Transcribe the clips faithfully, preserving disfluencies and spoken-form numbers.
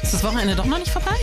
Ist das Wochenende doch noch nicht vorbei?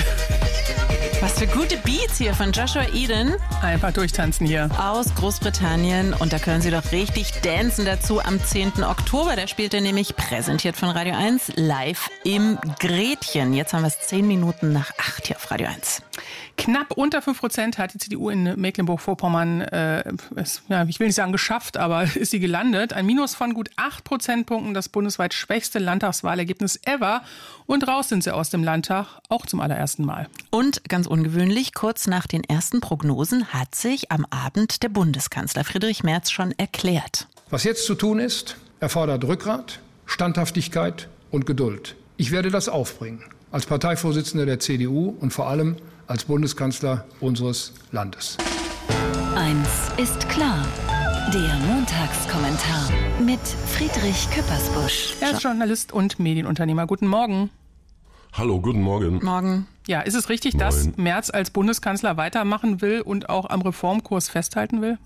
Was für gute Beats hier von Joshua Eden. Einfach durchtanzen hier. Aus Großbritannien. Und da können Sie doch richtig dancen dazu am zehnten Oktober. Da spielt er nämlich, präsentiert von Radio eins, live im Gretchen. Jetzt haben wir es zehn Minuten nach acht hier auf Radio eins. Knapp unter fünf Prozent hat die C D U in Mecklenburg-Vorpommern, äh, es, ja, ich will nicht sagen geschafft, aber ist sie gelandet. Ein Minus von gut acht Prozentpunkten, das bundesweit schwächste Landtagswahlergebnis ever. Und raus sind sie aus dem Landtag, auch zum allerersten Mal. Und ganz ungewöhnlich, kurz nach den ersten Prognosen hat sich am Abend der Bundeskanzler Friedrich Merz schon erklärt. Was jetzt zu tun ist, erfordert Rückgrat, Standhaftigkeit und Geduld. Ich werde das aufbringen, als Parteivorsitzender der C D U und vor allem als Bundeskanzler unseres Landes. Eins ist klar. Der Montagskommentar mit Friedrich Küppersbusch. Er ist Journalist und Medienunternehmer. Guten Morgen. Hallo, guten Morgen. Morgen. Ja, ist es richtig, Moin. dass Merz als Bundeskanzler weitermachen will und auch am Reformkurs festhalten will?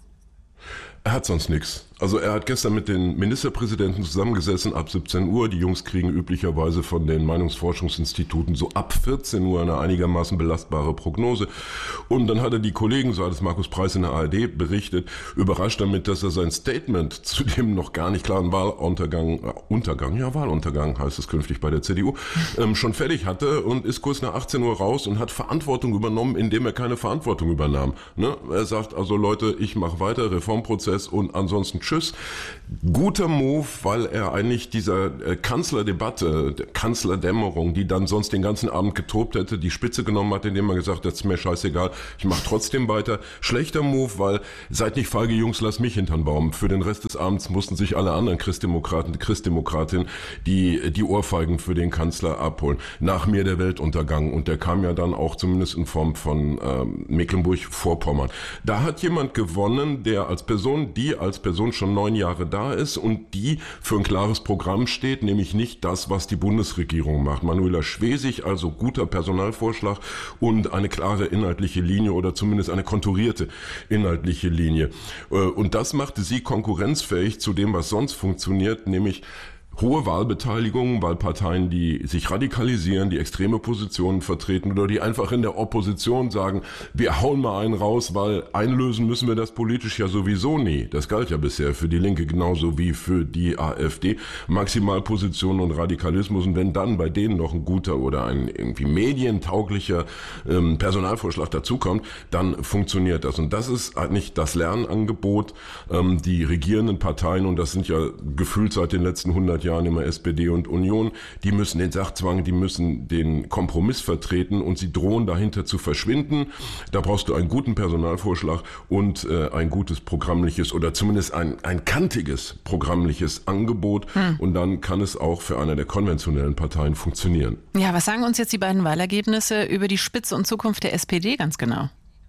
Er hat sonst nichts. Also er hat gestern mit den Ministerpräsidenten zusammengesessen ab siebzehn Uhr. Die Jungs kriegen üblicherweise von den Meinungsforschungsinstituten so ab vierzehn Uhr eine einigermaßen belastbare Prognose. Und dann hat er die Kollegen, so hat es Markus Preis in der A R D berichtet, überrascht damit, dass er sein Statement zu dem noch gar nicht klaren Wahluntergang, äh, Untergang, ja Wahluntergang heißt es künftig bei der C D U, ähm, schon fertig hatte und ist kurz nach achtzehn Uhr raus und hat Verantwortung übernommen, indem er keine Verantwortung übernahm. Ne? Er sagt also, Leute, ich mache weiter, Reformprozess und ansonsten tschüss. Guter Move, weil er eigentlich dieser äh, Kanzlerdebatte, der Kanzlerdämmerung, die dann sonst den ganzen Abend getobt hätte, die Spitze genommen hat, indem er gesagt hat, das ist mir scheißegal, ich mache trotzdem weiter. Schlechter Move, weil seid nicht feige Jungs, lasst mich hintern Baum. Für den Rest des Abends mussten sich alle anderen Christdemokraten, Christdemokratinnen die, die Ohrfeigen für den Kanzler abholen. Nach mir der Weltuntergang. Und der kam ja dann auch zumindest in Form von ähm, Mecklenburg-Vorpommern. Da hat jemand gewonnen, der als Person, die als Person schon neun Jahre da ist und die für ein klares Programm steht, nämlich nicht das, was die Bundesregierung macht. Manuela Schwesig, also guter Personalvorschlag und eine klare inhaltliche Linie oder zumindest eine konturierte inhaltliche Linie. Und das machte sie konkurrenzfähig zu dem, was sonst funktioniert, nämlich hohe Wahlbeteiligung, weil Parteien, die sich radikalisieren, die extreme Positionen vertreten oder die einfach in der Opposition sagen, wir hauen mal einen raus, weil einlösen müssen wir das politisch ja sowieso nie. Das galt ja bisher für die Linke genauso wie für die AfD. Maximalpositionen und Radikalismus und wenn dann bei denen noch ein guter oder ein irgendwie medientauglicher ähm, Personalvorschlag dazukommt, dann funktioniert das. Und das ist eigentlich das Lernangebot. Ähm, die regierenden Parteien, und das sind ja gefühlt seit den letzten hundert Jahren immer S P D und Union, die müssen den Sachzwang, die müssen den Kompromiss vertreten und sie drohen dahinter zu verschwinden. Da brauchst du einen guten Personalvorschlag und äh, ein gutes programmliches oder zumindest ein, ein kantiges programmliches Angebot hm. und dann kann es auch für eine der konventionellen Parteien funktionieren. Ja, was sagen uns jetzt die beiden Wahlergebnisse über die Spitze und Zukunft der S P D ganz genau?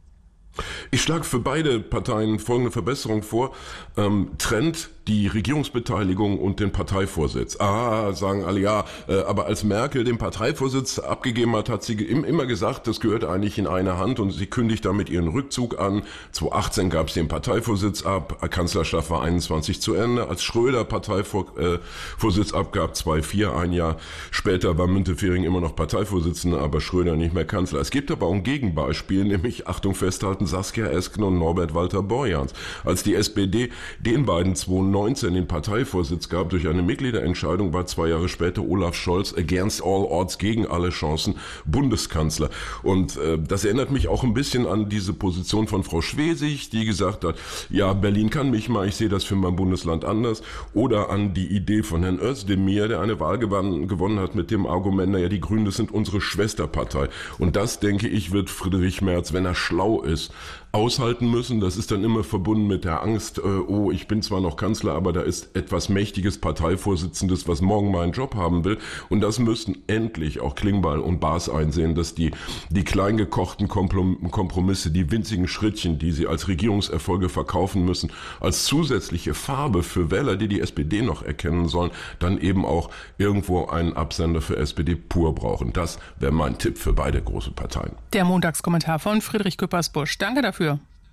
Ich schlage für beide Parteien folgende Verbesserung vor. Ähm, Trend die Regierungsbeteiligung und den Parteivorsitz. Ah, sagen alle, ja, äh, aber als Merkel den Parteivorsitz abgegeben hat, hat sie immer gesagt, das gehört eigentlich in eine Hand und sie kündigt damit ihren Rückzug an. zweitausendachtzehn gab es den Parteivorsitz ab, Kanzlerschaft war einundzwanzig zu Ende. Als Schröder Parteivorsitz abgab, zweitausendvier, ein Jahr später war Müntefering immer noch Parteivorsitzender, aber Schröder nicht mehr Kanzler. Es gibt aber auch ein Gegenbeispiel, nämlich, Achtung festhalten, Saskia Esken und Norbert Walter-Borjans. Als die S P D den beiden zweitausendneunzehn den Parteivorsitz gab durch eine Mitgliederentscheidung, war zwei Jahre später Olaf Scholz against all odds, gegen alle Chancen, Bundeskanzler. Und äh, das erinnert mich auch ein bisschen an diese Position von Frau Schwesig, die gesagt hat, ja, Berlin kann mich mal, ich sehe das für mein Bundesland anders. Oder an die Idee von Herrn Özdemir, der eine Wahl gewann, gewonnen hat mit dem Argument, naja, die Grünen, das sind unsere Schwesterpartei. Und das, denke ich, wird Friedrich Merz, wenn er schlau ist, aushalten müssen. Das ist dann immer verbunden mit der Angst, äh, oh, ich bin zwar noch Kanzler, aber da ist etwas mächtiges Parteivorsitzendes, was morgen mal einen Job haben will. Und das müssten endlich auch Klingbeil und Baas einsehen, dass die, die kleingekochten Kompromisse, die winzigen Schrittchen, die sie als Regierungserfolge verkaufen müssen, als zusätzliche Farbe für Wähler, die die S P D noch erkennen sollen, dann eben auch irgendwo einen Absender für S P D pur brauchen. Das wäre mein Tipp für beide große Parteien. Der Montagskommentar von Friedrich Küppersbusch. Danke dafür.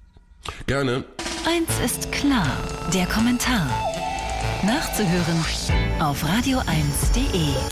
Gerne. Eins ist klar, der Kommentar. Nachzuhören auf radio eins punkt de.